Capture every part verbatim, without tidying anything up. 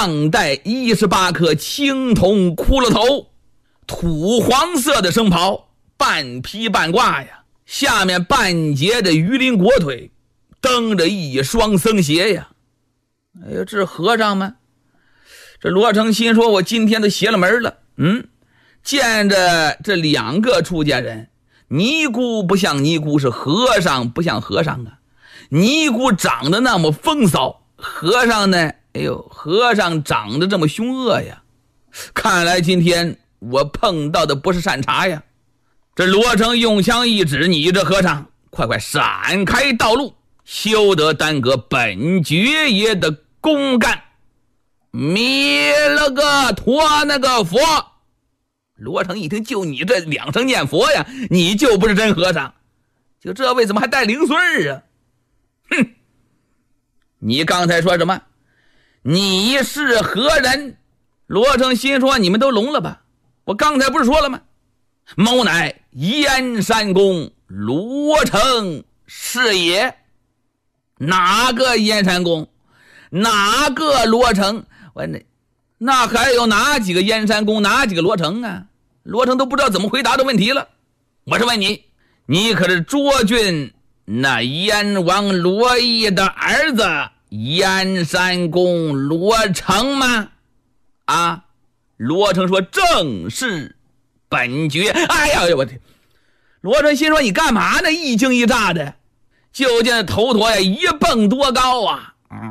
上戴一十八颗青铜骷髅头，土黄色的僧袍，半披半挂呀，下面半截着鱼鳞裹腿，蹬着一双僧鞋呀。哎呦，这是和尚吗？这罗成心说，我今天都邪了门了。嗯，见着这两个出家人，尼姑不像尼姑，是和尚不像和尚啊。尼姑长得那么风骚，和尚呢，哎呦，和尚长得这么凶恶呀。看来今天我碰到的不是善茬呀。这罗成用枪一指，你这和尚快快闪开道路，休得耽搁本爵爷的公干。灭了个托那个佛！罗成一听，就你这两声念佛呀，你就不是真和尚。就这位怎么还带零碎啊？哼！你刚才说什么？你是何人？罗成心说，你们都聋了吧？我刚才不是说了吗？某乃燕山公罗成是也。哪个燕山公？哪个罗成？我那那还有哪几个燕山公，哪几个罗成啊？罗成都不知道怎么回答的问题了。我是问你，你可是涿郡那燕王罗毅的儿子燕山公罗成吗？啊，罗成说，正是本爵。哎呀，我天！罗成心说，你干嘛呢？一惊一乍的，就见头陀呀一蹦多高啊！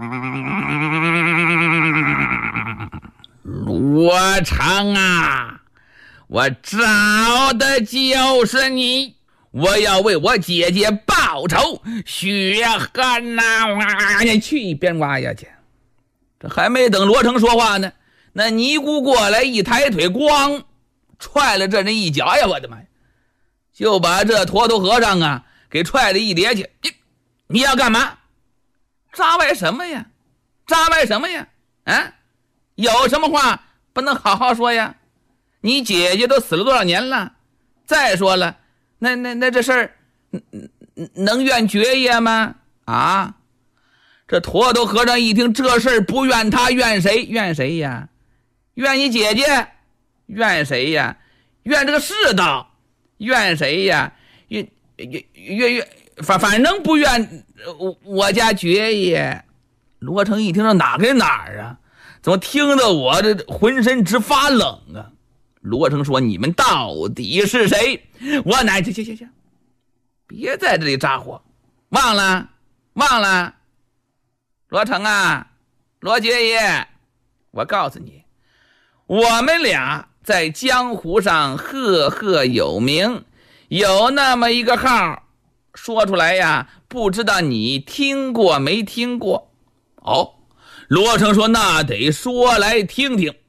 罗成啊，我找的就是你，我要为我姐姐报仇雪恨呐！你去一边挖呀去！这还没等罗成说话呢，那尼姑过来一抬腿，咣踹了这人一脚。哎呀，我的妈呀！就把这陀头和尚啊给踹了一趔去。你你要干嘛？扎歪什么呀？扎歪什么呀？啊，有什么话不能好好说呀？你姐姐都死了多少年了？再说了，那那那这事儿能怨爵爷吗？啊！这陀头和尚一听这事儿不怨他，怨谁？怨谁呀？怨你姐姐？怨谁呀？怨这个世道？怨谁呀？怨怨怨怨，反反正不怨我我家爵爷。罗成一听说哪跟哪儿啊？怎么听得我这浑身直发冷啊？罗成说，你们到底是谁？我乃行行行行，别在这里扎火，忘了忘了。罗成啊，罗爵爷，我告诉你，我们俩在江湖上赫赫有名，有那么一个号，说出来呀，不知道你听过没听过。哦，罗成说，那得说来听听。